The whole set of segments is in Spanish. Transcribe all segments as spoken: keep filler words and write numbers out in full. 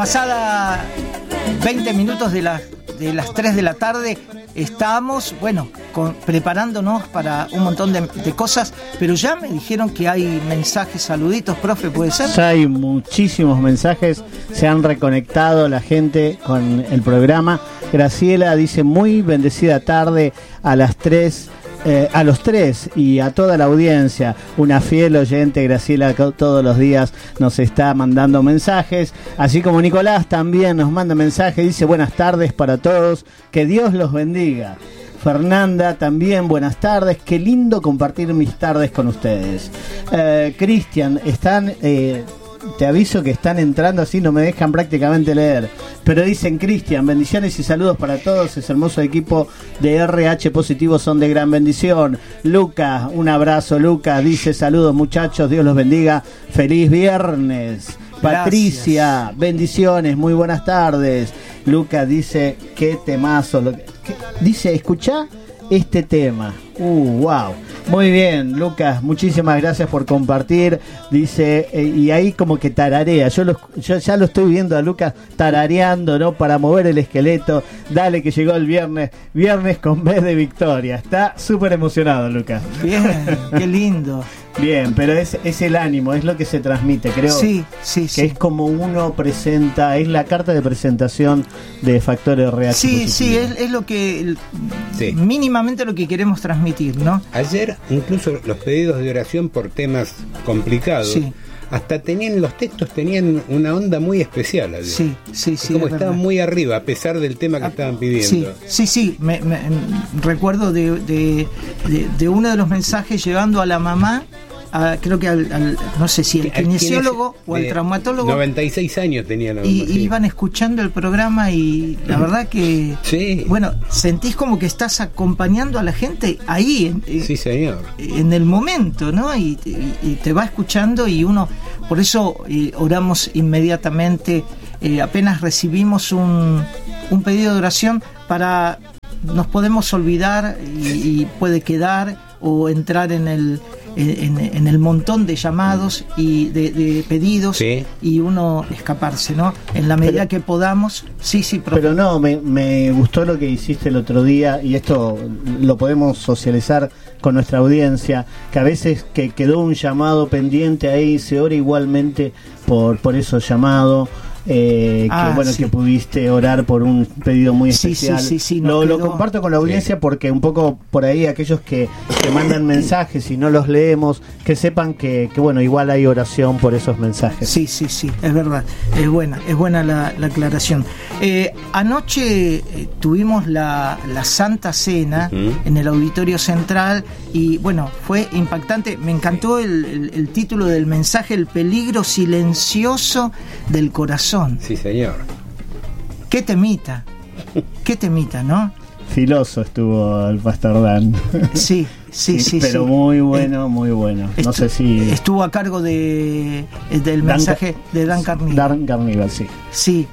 Pasada veinte minutos de, la, de las tres de la tarde, estamos, bueno, con, preparándonos para un montón de, de cosas, pero ya me dijeron que hay mensajes, saluditos, profe, ¿puede ser? Ya hay muchísimos mensajes, se han reconectado la gente con el programa. Graciela dice, muy bendecida tarde a las tres. Eh, a los tres y a toda la audiencia, una fiel oyente. Graciela todos los días nos está mandando mensajes, así como Nicolás también nos manda mensajes, dice buenas tardes para todos, que Dios los bendiga. Fernanda también, buenas tardes, qué lindo compartir mis tardes con ustedes. eh, Cristian, están eh, te aviso que están entrando así, no me dejan prácticamente leer, pero dicen Cristian, bendiciones y saludos para todos, ese hermoso equipo de R H Positivo son de gran bendición. Lucas, un abrazo Lucas, dice saludos muchachos, Dios los bendiga, feliz viernes. Patricia, gracias. Bendiciones, muy buenas tardes. Lucas dice, qué temazo, lo que, que, dice, escuchá este tema. Uh, wow. Muy bien, Lucas, muchísimas gracias por compartir. Dice, eh, y ahí como que tararea. Yo, lo, yo ya lo estoy viendo a Lucas tarareando, ¿no? Para mover el esqueleto. Dale que llegó el viernes. Viernes con B de victoria. Está súper emocionado, Lucas. Bien, qué lindo. Bien, pero es, es el ánimo, es lo que se transmite, creo. Sí, sí, que sí. Es como uno presenta, es la carta de presentación de Factor R H. Sí, sí, es, es lo que, sí. mínimamente lo que queremos transmitir, ¿no? Ayer, incluso los pedidos de oración por temas complicados, sí. hasta tenían, los textos tenían una onda muy especial ayer. Sí, sí, sí. Como estaban muy arriba, a pesar del tema que ah, estaban pidiendo. Sí, sí, sí. Me, me, recuerdo de, de, de, de uno de los mensajes llevando a la mamá, a, creo que al, al, no sé si el kinesiólogo o al traumatólogo. noventa y seis años tenían. Y, y iban escuchando el programa y la verdad que, sí. bueno, sentís como que estás acompañando a la gente ahí, en, sí, señor. en el momento, ¿no? Y, y, y te va escuchando y uno, por eso eh, oramos inmediatamente, eh, apenas recibimos un, un pedido de oración, para nos podemos olvidar y, y puede quedar o entrar en el En, en el montón de llamados y de, de pedidos, sí. y uno escaparse, ¿no? En la medida pero, que podamos. Sí, sí, profe. Pero no, me, me gustó lo que hiciste el otro día, y esto lo podemos socializar con nuestra audiencia, que a veces que quedó un llamado pendiente ahí, se ora igualmente por, por esos llamados. Eh, ah, que bueno, sí. que pudiste orar por un pedido muy especial. Sí, sí, sí, sí, lo, lo comparto con la audiencia, sí. porque un poco por ahí aquellos que, que mandan mensajes y no los leemos, que sepan que, que bueno, igual hay oración por esos mensajes. Sí, sí, sí, es verdad, es buena, es buena la, la aclaración. Eh, anoche eh, tuvimos la, la Santa Cena uh-huh. en el Auditorio Central y bueno, fue impactante. Me encantó el, el, el título del mensaje, el peligro silencioso del corazón. Sí, señor. Qué temita, qué temita, ¿no? Filoso estuvo el pastor Dan. Sí, sí, sí, sí. Pero sí. muy bueno, muy bueno. No Estu- sé si... Estuvo a cargo de del Dan mensaje Car- de Dan Carnival. Dan Carnival, sí. Sí,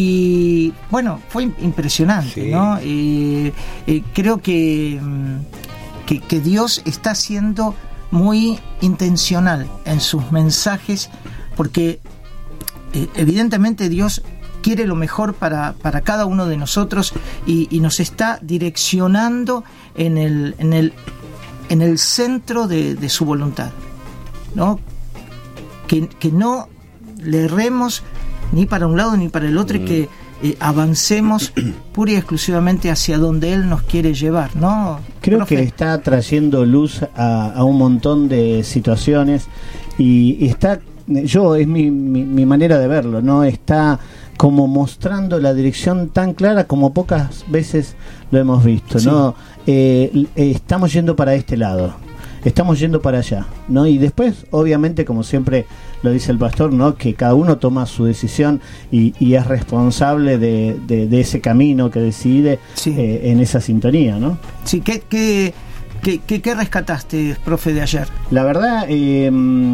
y bueno, fue impresionante, sí. ¿no? Eh, eh, creo que, que, que Dios está siendo muy intencional en sus mensajes, porque eh, evidentemente Dios quiere lo mejor para, para cada uno de nosotros y, y nos está direccionando en el, en el, en el centro de, de su voluntad, ¿no? Que, que no le erremos ni para un lado ni para el otro, mm. y que eh, avancemos pura y exclusivamente hacia donde Él nos quiere llevar, ¿no? Creo Profe. que está trayendo luz a, a un montón de situaciones y, y está, yo es mi, mi, mi manera de verlo, ¿no? Está como mostrando la dirección tan clara como pocas veces lo hemos visto, sí. ¿no? Eh, estamos yendo para este lado, estamos yendo para allá, ¿no? Y después, obviamente, como siempre lo dice el pastor, ¿no? Que cada uno toma su decisión y, y es responsable de, de, de ese camino que decide, sí. eh, en esa sintonía, ¿no? Sí, ¿qué, qué, qué, qué, qué rescataste, profe, de ayer? La verdad, eh,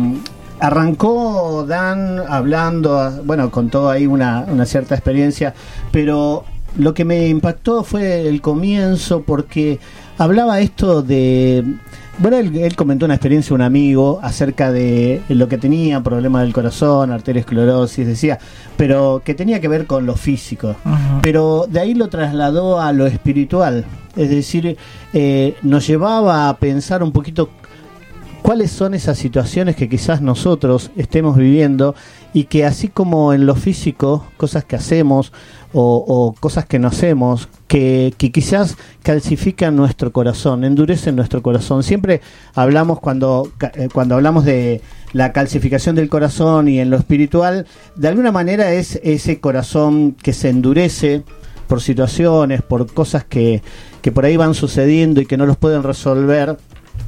arrancó Dan hablando, bueno, contó ahí una, una cierta experiencia, pero lo que me impactó fue el comienzo, porque hablaba esto de bueno, él, él comentó una experiencia de un amigo acerca de lo que tenía, problemas del corazón, arteriosclerosis, decía, pero que tenía que ver con lo físico. Uh-huh. Pero de ahí lo trasladó a lo espiritual, es decir, eh, nos llevaba a pensar un poquito cuáles son esas situaciones que quizás nosotros estemos viviendo y que así como en lo físico, cosas que hacemos o, o cosas que no hacemos, que, que quizás calcifican nuestro corazón, endurecen nuestro corazón. Siempre hablamos cuando, cuando hablamos de la calcificación del corazón y en lo espiritual, de alguna manera es ese corazón que se endurece por situaciones, por cosas que, que por ahí van sucediendo y que no los pueden resolver,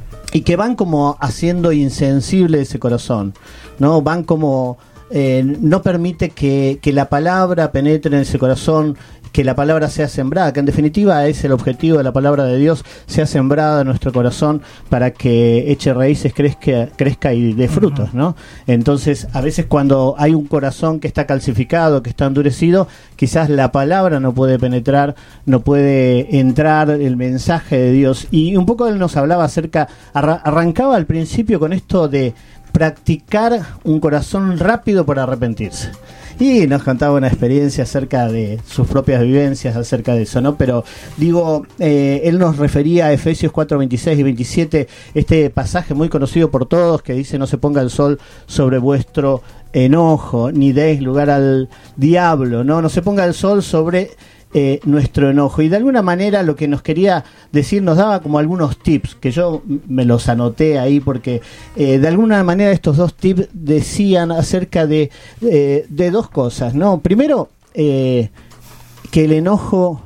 y que van como haciendo insensible ese corazón, ¿no? Van como eh, no permite que, que la palabra penetre en ese corazón, que la palabra sea sembrada, que en definitiva es el objetivo de la palabra de Dios, sea sembrada en nuestro corazón para que eche raíces, crezca, crezca y dé frutos, ¿no? Entonces, a veces cuando hay un corazón que está calcificado, que está endurecido, quizás la palabra no puede penetrar, no puede entrar el mensaje de Dios. Y un poco él nos hablaba acerca, arra- arrancaba al principio con esto de practicar un corazón rápido para arrepentirse. Y nos contaba una experiencia acerca de sus propias vivencias acerca de eso, ¿no? Pero digo, eh, él nos refería a Efesios cuatro, veintiséis y veintisiete, este pasaje muy conocido por todos que dice: no se ponga el sol sobre vuestro enojo, ni deis lugar al diablo, ¿no? No se ponga el sol sobre eh, nuestro enojo. Y de alguna manera lo que nos quería decir, nos daba como algunos tips, que yo me los anoté ahí porque eh, de alguna manera estos dos tips decían acerca de, eh, de dos cosas, ¿no? Primero, eh, que el enojo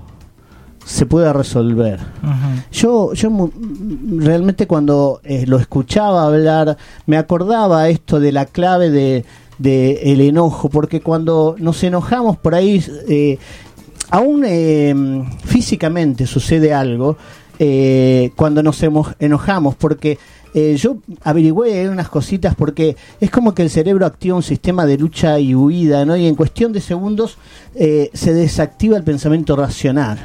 se pueda resolver. Uh-huh. Yo, yo realmente cuando eh, lo escuchaba hablar, me acordaba esto de la clave de, de el enojo, porque cuando nos enojamos por ahí, eh, aún eh, físicamente sucede algo eh, cuando nos enojamos, porque eh, yo averigüé unas cositas, porque es como que el cerebro activa un sistema de lucha y huida, ¿no? Y en cuestión de segundos eh, se desactiva el pensamiento racional.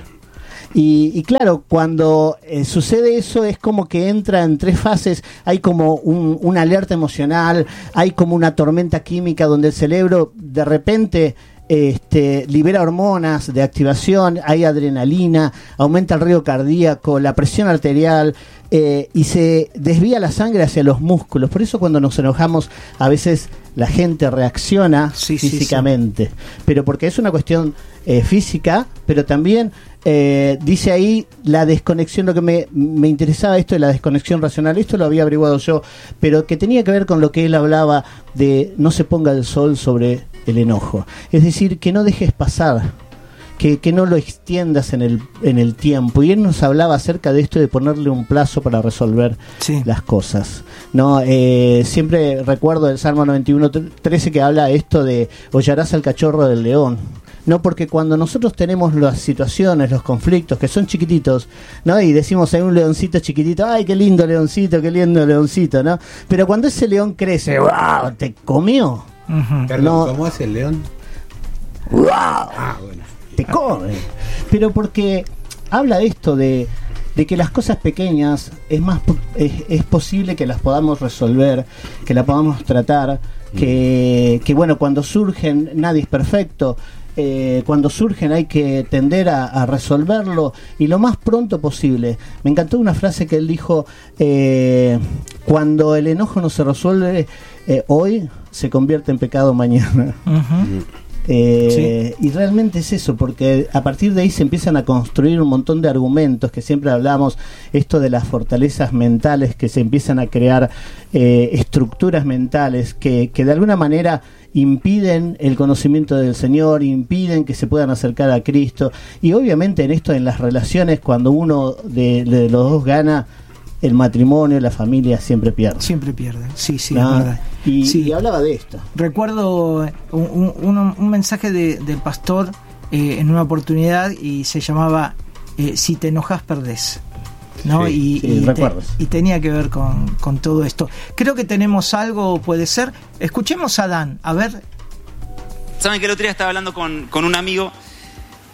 Y, y claro, cuando eh, sucede eso es como que entra en tres fases. Hay como un, una alerta emocional, hay como una tormenta química donde el cerebro de repente Este, libera hormonas de activación, hay adrenalina, aumenta el ritmo cardíaco, la presión arterial eh, y se desvía la sangre hacia los músculos. Por eso cuando nos enojamos a veces la gente reacciona sí, físicamente, sí, sí. Pero porque es una cuestión eh, física, pero también eh, dice ahí la desconexión. Lo que me, me interesaba esto de la desconexión racional, esto lo había averiguado yo, pero que tenía que ver con lo que él hablaba de no se ponga el sol sobre el enojo, es decir, que no dejes pasar, que, que no lo extiendas en el, en el tiempo. Y él nos hablaba acerca de esto de ponerle un plazo para resolver sí. las cosas, ¿no? Eh, siempre recuerdo el Salmo noventa y uno, trece que habla esto de hollarás al cachorro del león, ¿no? Porque cuando nosotros tenemos las situaciones, los conflictos que son chiquititos, ¿no? Y decimos hay un leoncito chiquitito, ay, qué lindo leoncito, qué lindo leoncito, ¿no? Pero cuando ese león crece, ¡wow!, te comió. Uh-huh. Perdón, no, ¿cómo hace el león? ¡Wow! Ah, bueno. Te come. Pero porque habla esto de, de que las cosas pequeñas es más es, es posible que las podamos resolver, que las podamos tratar, mm. que, que bueno, cuando surgen nadie es perfecto. Eh, cuando surgen hay que tender a, a resolverlo y lo más pronto posible. Me encantó una frase que él dijo: eh, cuando el enojo no se resuelve eh, hoy, se convierte en pecado mañana. Uh-huh. Eh, sí. Y realmente es eso, porque a partir de ahí se empiezan a construir un montón de argumentos que siempre hablamos, esto de las fortalezas mentales, que se empiezan a crear eh, estructuras mentales que, que de alguna manera impiden el conocimiento del Señor, impiden que se puedan acercar a Cristo. Y obviamente en esto, en las relaciones, cuando uno de, de los dos gana, el matrimonio, la familia siempre pierde. Siempre pierde, sí, sí, ¿no? Es verdad. Y, sí. y hablaba de esto. Recuerdo un, un, un mensaje de, del pastor eh, en una oportunidad, y se llamaba eh, si te enojas perdés, ¿no? Sí, y, sí, y, te, y tenía que ver con, con todo esto. Creo que tenemos algo, puede ser. Escuchemos a Dan, a ver. Saben que el otro día estaba hablando con, con un amigo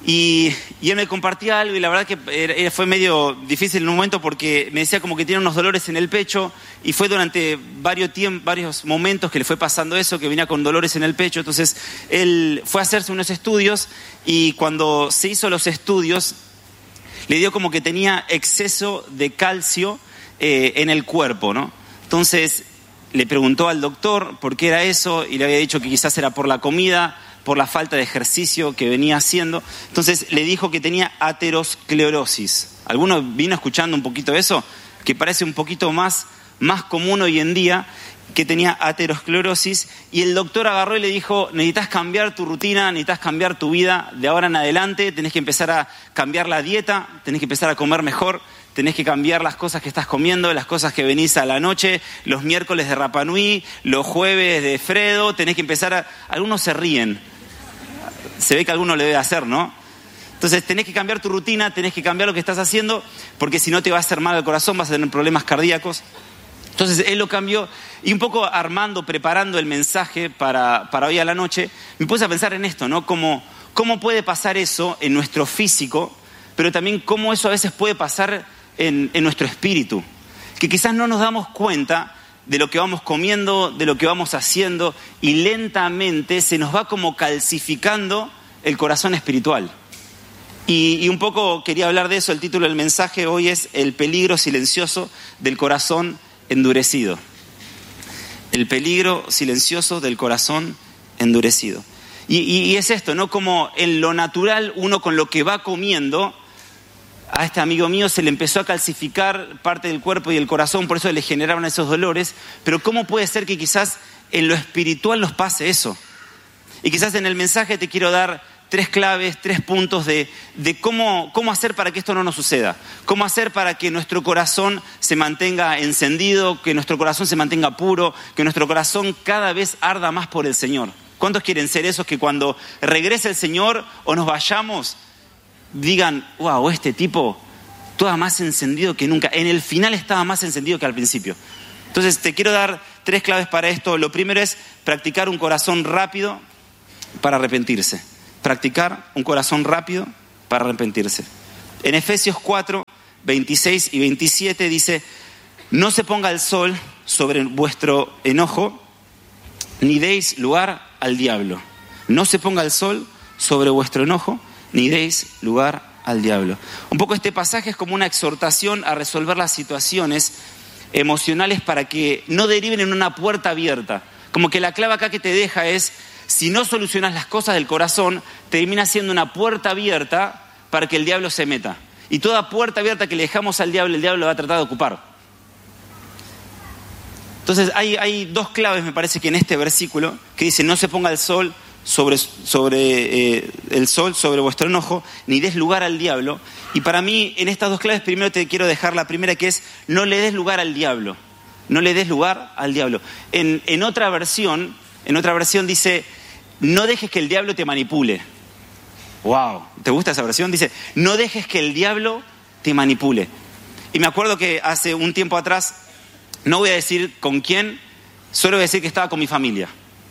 Y, y él me compartía algo y la verdad que era, fue medio difícil en un momento porque me decía como que tiene unos dolores en el pecho y fue durante varios, tiempos, varios momentos que le fue pasando eso, que venía con dolores en el pecho. Entonces él fue a hacerse unos estudios y cuando se hizo los estudios le dio como que tenía exceso de calcio eh, en el cuerpo, ¿no? Entonces le preguntó al doctor por qué era eso y le había dicho que quizás era por la comida, por la falta de ejercicio que venía haciendo. Entonces le dijo que tenía aterosclerosis. ¿Alguno vino escuchando un poquito eso? Que parece un poquito más, más común hoy en día, que tenía aterosclerosis. Y el doctor agarró y le dijo, necesitas cambiar tu rutina, necesitas cambiar tu vida de ahora en adelante, tenés que empezar a cambiar la dieta, tenés que empezar a comer mejor, tenés que cambiar las cosas que estás comiendo, las cosas que venís a la noche, los miércoles de Rapa Nui, los jueves de Fredo, tenés que empezar a... Algunos se ríen. Se ve que alguno le debe hacer, ¿no? Entonces tenés que cambiar tu rutina, tenés que cambiar lo que estás haciendo, porque si no te va a hacer mal al corazón, vas a tener problemas cardíacos. Entonces él lo cambió y un poco armando, preparando el mensaje para, para hoy a la noche, me puse a pensar en esto, ¿no? Cómo, cómo puede pasar eso en nuestro físico, pero también cómo eso a veces puede pasar en, en nuestro espíritu. Que quizás no nos damos cuenta de lo que vamos comiendo, de lo que vamos haciendo, y lentamente se nos va como calcificando el corazón espiritual. Y, y un poco quería hablar de eso. El título del mensaje hoy es El peligro silencioso del corazón endurecido. El peligro silencioso del corazón endurecido. Y, y, y es esto, ¿no? Como en lo natural uno con lo que va comiendo, a este amigo mío se le empezó a calcificar parte del cuerpo y el corazón, por eso le generaban esos dolores. Pero ¿cómo puede ser que quizás en lo espiritual nos pase eso? Y quizás en el mensaje te quiero dar tres claves, tres puntos de, de cómo, cómo hacer para que esto no nos suceda. Cómo hacer para que nuestro corazón se mantenga encendido, que nuestro corazón se mantenga puro, que nuestro corazón cada vez arda más por el Señor. ¿Cuántos quieren ser esos que cuando regrese el Señor o nos vayamos digan, wow, este tipo estaba más encendido que nunca? En el final estaba más encendido que al principio. Entonces te quiero dar tres claves para esto. Lo primero es practicar un corazón rápido para arrepentirse. Practicar un corazón rápido para arrepentirse. En Efesios cuatro, veintiséis y veintisiete dice, no se ponga el sol sobre vuestro enojo, ni deis lugar al diablo. No se ponga el sol sobre vuestro enojo, ni deis lugar al diablo. Un poco este pasaje es como una exhortación a resolver las situaciones emocionales para que no deriven en una puerta abierta. Como que la clave acá que te deja es, si no solucionas las cosas del corazón, termina siendo una puerta abierta para que el diablo se meta. Y toda puerta abierta que le dejamos al diablo, el diablo va a tratar de ocupar. Entonces hay, hay dos claves, me parece, que en este versículo, que dice, no se ponga el sol sobre, sobre eh, el sol sobre vuestro enojo, ni des lugar al diablo. Y para mí, en estas dos claves, primero te quiero dejar la primera, que es, no le des lugar al diablo. No le des lugar al diablo. En, en otra versión, en otra versión dice, no dejes que el diablo te manipule. Wow, ¿te gusta esa versión? Dice, no dejes que el diablo te manipule. Y me acuerdo que hace un tiempo atrás, no voy a decir con quién, solo voy a decir que estaba con mi familia.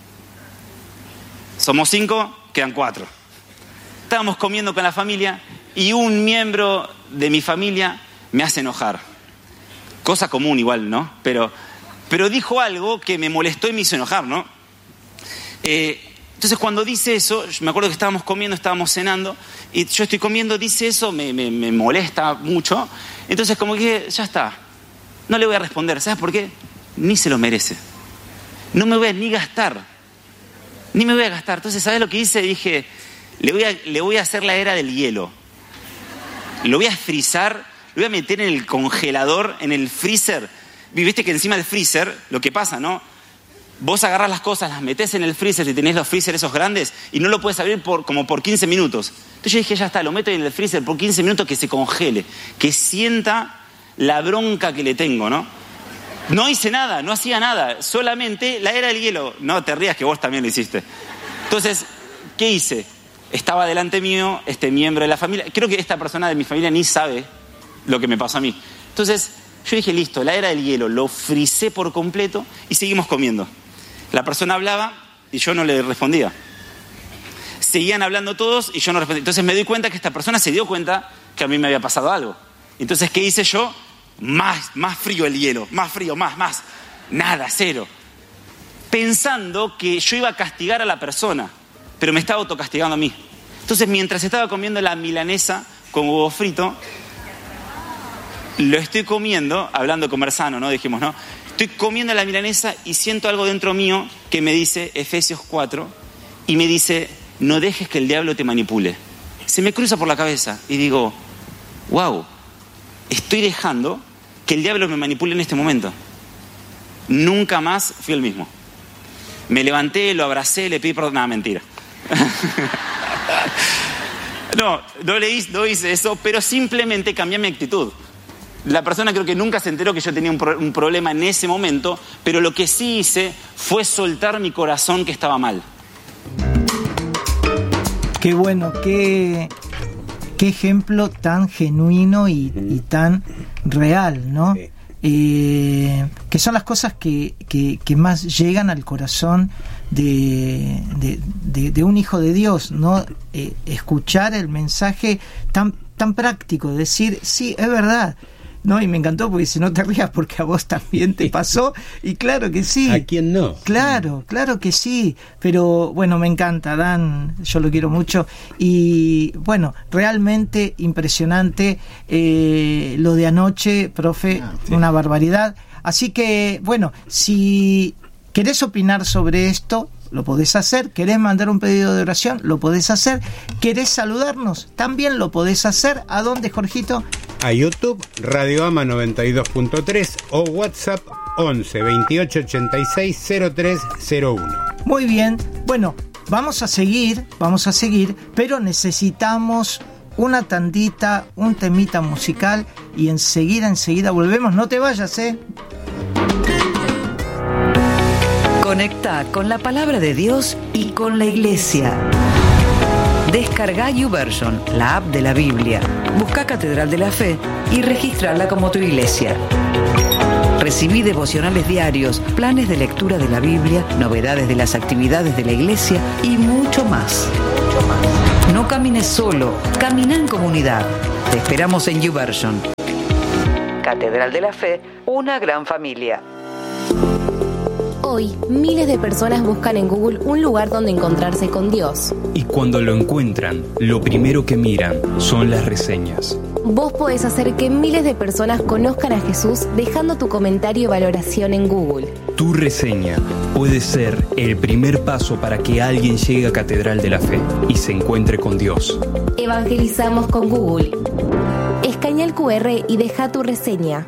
Somos cinco, quedan cuatro. Estábamos comiendo con la familia y un miembro de mi familia me hace enojar. Cosa común igual, ¿no? Pero, pero dijo algo que me molestó y me hizo enojar, ¿no? Eh, entonces cuando dice eso, me acuerdo que estábamos comiendo, estábamos cenando, y yo estoy comiendo, dice eso, me, me, me molesta mucho. Entonces como que ya está, no le voy a responder. ¿Sabes por qué? Ni se lo merece. No me voy a ni gastar. Ni me voy a gastar. Entonces, ¿sabes lo que hice? Dije, le voy a, le voy a hacer la era del hielo. Lo voy a frizar, lo voy a meter en el congelador, en el freezer. Viste que encima del freezer, lo que pasa, ¿no? Vos agarrás las cosas, las metés en el freezer y tenés los freezer esos grandes y no lo puedes abrir por, como por quince minutos. Entonces yo dije, ya está, lo meto en el freezer por quince minutos, que se congele, que sienta la bronca que le tengo, ¿no? No hice nada, no hacía nada, solamente la era del hielo. No te rías que vos también lo hiciste. Entonces, ¿qué hice? Estaba delante mío este miembro de la familia. Creo que esta persona de mi familia ni sabe lo que me pasó a mí. Entonces, yo dije, listo, la era del hielo, lo frisé por completo y seguimos comiendo. La persona hablaba y yo no le respondía. seguían hablando todos y yo no respondí. Entonces me doy cuenta que esta persona se dio cuenta que a mí me había pasado algo. Entonces, ¿qué hice yo? Más, más frío el hielo, más frío, más, más. Nada, cero. Pensando que yo iba a castigar a la persona, pero me estaba autocastigando a mí. Entonces, mientras estaba comiendo la milanesa con huevo frito, lo estoy comiendo, hablando de comer sano, ¿no? Dijimos, ¿no? Estoy comiendo la milanesa y siento algo dentro mío que me dice Efesios cuatro y me dice, no dejes que el diablo te manipule. Se me cruza por la cabeza y digo, wow, estoy dejando que el diablo me manipule en este momento. Nunca más fui el mismo. Me levanté, lo abracé, le pedí perdón. Nada, mentira. No, no, le hice, no hice eso, pero simplemente cambié mi actitud. La persona creo que nunca se enteró que yo tenía un, pro, un problema en ese momento, pero lo que sí hice fue soltar mi corazón que estaba mal. Qué bueno, qué, qué ejemplo tan genuino y, y tan real, ¿no? Sí. Eh, que son las cosas que, que, que más llegan al corazón de, de, de, de un hijo de Dios, ¿no? Eh, escuchar el mensaje tan, tan práctico, decir, sí, es verdad, ¿no? Y me encantó porque dice, no te rías porque a vos también te pasó, y claro que sí. ¿A quién no? Claro, claro que sí, pero bueno, me encanta, Dan, yo lo quiero mucho, y bueno, realmente impresionante eh, lo de anoche, profe, ah, sí. Una barbaridad. Así que, bueno, si querés opinar sobre esto, lo podés hacer. ¿Querés mandar un pedido de oración? Lo podés hacer. ¿Querés saludarnos? También lo podés hacer. ¿A dónde, Jorgito? A YouTube, Radio Ama noventa y dos punto tres o WhatsApp once veintiocho ochenta y seis cero tres cero uno. Muy bien. Bueno, vamos a seguir, vamos a seguir, pero necesitamos una tandita, un temita musical y enseguida, enseguida volvemos. No te vayas, ¿eh? Conecta con la palabra de Dios y con la iglesia. Descarga YouVersion, la app de la Biblia. Busca Catedral de la Fe y registrala como tu iglesia. Recibí devocionales diarios, planes de lectura de la Biblia, novedades de las actividades de la iglesia y mucho más. No camines solo, camina en comunidad. Te esperamos en YouVersion. Catedral de la Fe, una gran familia. Hoy, miles de personas buscan en Google un lugar donde encontrarse con Dios. Y cuando lo encuentran, lo primero que miran son las reseñas. Vos podés hacer que miles de personas conozcan a Jesús dejando tu comentario y valoración en Google. Tu reseña puede ser el primer paso para que alguien llegue a Catedral de la Fe y se encuentre con Dios. Evangelizamos con Google. Escanea el cu erre y deja tu reseña.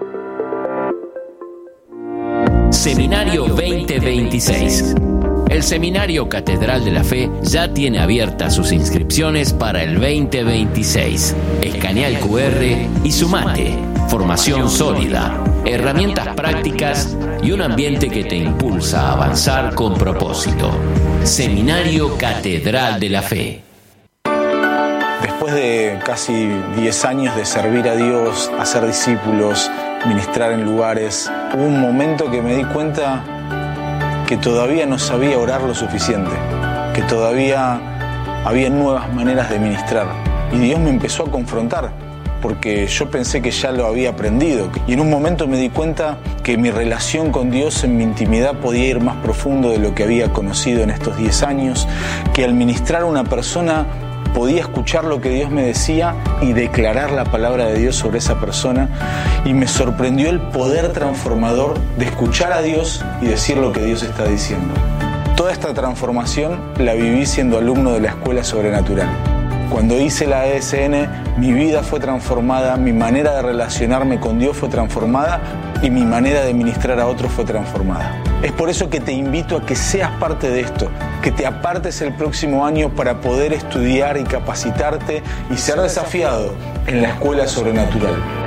Seminario veinte veintiséis. El Seminario Catedral de la Fe ya tiene abiertas sus inscripciones para el veinte veintiséis. Escanea el cu erre y sumate. Formación sólida, herramientas prácticas y un ambiente que te impulsa a avanzar con propósito. Seminario Catedral de la Fe. Después de casi diez años de servir a Dios, hacer discípulos, ministrar en lugares, hubo un momento que me di cuenta que todavía no sabía orar lo suficiente, que todavía había nuevas maneras de ministrar. Y Dios me empezó a confrontar, porque yo pensé que ya lo había aprendido. Y en un momento me di cuenta que mi relación con Dios en mi intimidad podía ir más profundo de lo que había conocido en estos diez años, que al ministrar a una persona podía escuchar lo que Dios me decía y declarar la palabra de Dios sobre esa persona, y me sorprendió el poder transformador de escuchar a Dios y decir lo que Dios está diciendo. Toda esta transformación la viví siendo alumno de la Escuela Sobrenatural. Cuando hice la E S N, mi vida fue transformada, mi manera de relacionarme con Dios fue transformada y mi manera de ministrar a otros fue transformada. Es por eso que te invito a que seas parte de esto, que te apartes el próximo año para poder estudiar y capacitarte y ser desafiado en la Escuela Sobrenatural.